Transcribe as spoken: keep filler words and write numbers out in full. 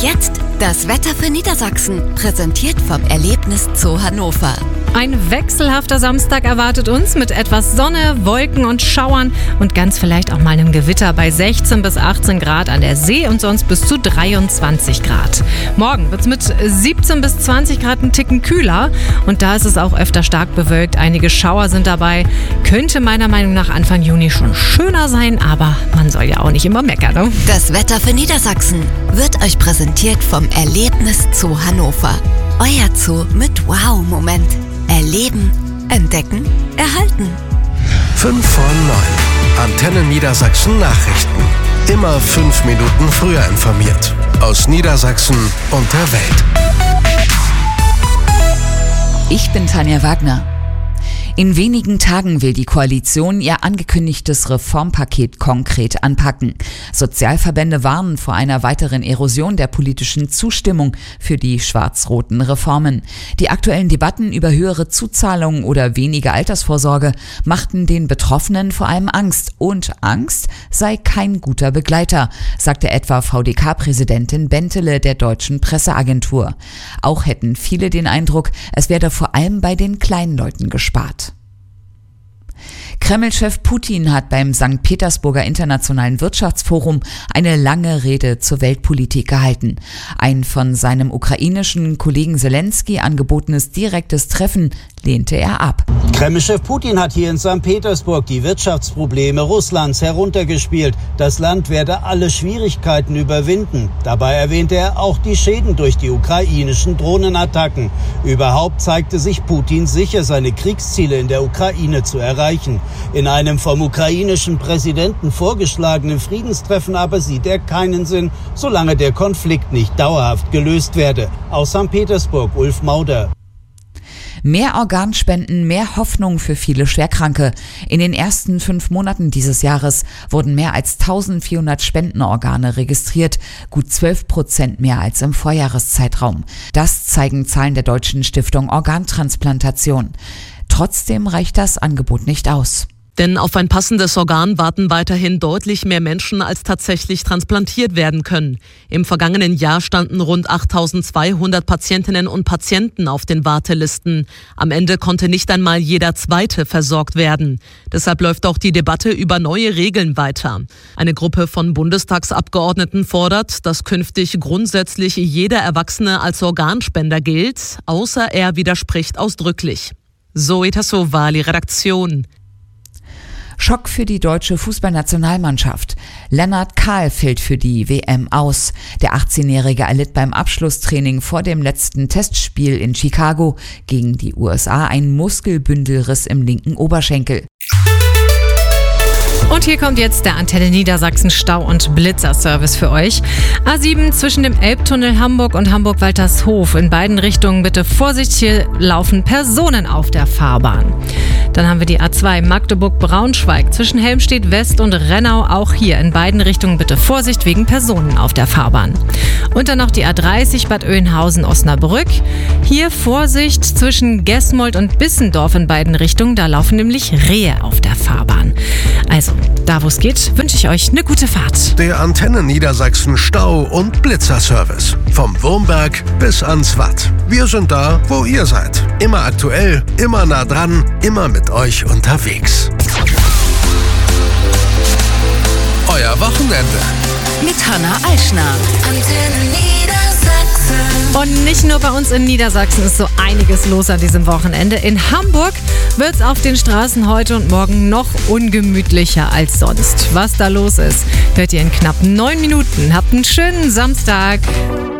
jetzt das Wetter für Niedersachsen, präsentiert vom Erlebnis Zoo Hannover. Ein wechselhafter Samstag erwartet uns mit etwas Sonne, Wolken und Schauern und ganz vielleicht auch mal einem Gewitter bei sechzehn bis achtzehn Grad an der See und sonst bis zu dreiundzwanzig Grad. Morgen wird es mit siebzehn bis zwanzig Grad einen Ticken kühler und da ist es auch öfter stark bewölkt. Einige Schauer sind dabei. Könnte meiner Meinung nach Anfang Juni schon schöner sein, aber man soll ja auch nicht immer meckern, ne? Das Wetter für Niedersachsen wird euch präsentiert vom Erlebnis Zoo Hannover. Euer Zoo mit Wow-Moment. Erleben, entdecken, erhalten. fünf vor neun. Antenne Niedersachsen Nachrichten. Immer fünf Minuten früher informiert. Aus Niedersachsen und der Welt. Ich bin Tanja Wagner. In wenigen Tagen will die Koalition ihr angekündigtes Reformpaket konkret anpacken. Sozialverbände warnen vor einer weiteren Erosion der politischen Zustimmung für die schwarz-roten Reformen. Die aktuellen Debatten über höhere Zuzahlungen oder weniger Altersvorsorge machten den Betroffenen vor allem Angst. Und Angst sei kein guter Begleiter, sagte etwa V D K-Präsidentin Bentele der Deutschen Presseagentur. Auch hätten viele den Eindruck, es werde vor allem bei den kleinen Leuten gespart. Kreml-Chef Putin hat beim Sankt Petersburger Internationalen Wirtschaftsforum eine lange Rede zur Weltpolitik gehalten. Ein von seinem ukrainischen Kollegen Selensky angebotenes direktes Treffen lehnte er ab. Kreml-Chef Putin hat hier in Sankt Petersburg die Wirtschaftsprobleme Russlands heruntergespielt. Das Land werde alle Schwierigkeiten überwinden. Dabei erwähnte er auch die Schäden durch die ukrainischen Drohnenattacken. Überhaupt zeigte sich Putin sicher, seine Kriegsziele in der Ukraine zu erreichen. In einem vom ukrainischen Präsidenten vorgeschlagenen Friedenstreffen aber sieht er keinen Sinn, solange der Konflikt nicht dauerhaft gelöst werde. Aus Sankt Petersburg, Ulf Mauder. Mehr Organspenden, mehr Hoffnung für viele Schwerkranke. In den ersten fünf Monaten dieses Jahres wurden mehr als eintausendvierhundert Spendenorgane registriert, gut zwölf Prozent mehr als im Vorjahreszeitraum. Das zeigen Zahlen der Deutschen Stiftung Organtransplantation. Trotzdem reicht das Angebot nicht aus. Denn auf ein passendes Organ warten weiterhin deutlich mehr Menschen, als tatsächlich transplantiert werden können. Im vergangenen Jahr standen rund achttausendzweihundert Patientinnen und Patienten auf den Wartelisten. Am Ende konnte nicht einmal jeder Zweite versorgt werden. Deshalb läuft auch die Debatte über neue Regeln weiter. Eine Gruppe von Bundestagsabgeordneten fordert, dass künftig grundsätzlich jeder Erwachsene als Organspender gilt, außer er widerspricht ausdrücklich. Zoe Tassovali, Redaktion. Schock für die deutsche Fußballnationalmannschaft. Lennart Kahl fällt für die W M aus. Der achtzehnjährige erlitt beim Abschlusstraining vor dem letzten Testspiel in Chicago gegen die U S A einen Muskelbündelriss im linken Oberschenkel. Und hier kommt jetzt der Antenne Niedersachsen Stau- und Blitzerservice für euch. A sieben zwischen dem Elbtunnel Hamburg und Hamburg-Waltershof. In beiden Richtungen bitte Vorsicht, hier laufen Personen auf der Fahrbahn. Dann haben wir die A zwei Magdeburg-Braunschweig zwischen Helmstedt West und Rennau. Auch hier in beiden Richtungen bitte Vorsicht wegen Personen auf der Fahrbahn. Und dann noch die A dreißig Bad Oeynhausen-Osnabrück. Hier Vorsicht zwischen Gesmold und Bissendorf in beiden Richtungen. Da laufen nämlich Rehe auf der Fahrbahn. Also, da wo es geht, wünsche ich euch eine gute Fahrt. Der Antenne Niedersachsen Stau- und Blitzerservice. Vom Wurmberg bis ans Watt. Wir sind da, wo ihr seid. Immer aktuell, immer nah dran, immer mit euch unterwegs. Euer Wochenende. Mit Hanna Eichner. Antenne Niedersachsen. Und nicht nur bei uns in Niedersachsen ist so einiges los an diesem Wochenende. In Hamburg wird es auf den Straßen heute und morgen noch ungemütlicher als sonst. Was da los ist, hört ihr in knapp neun Minuten. Habt einen schönen Samstag.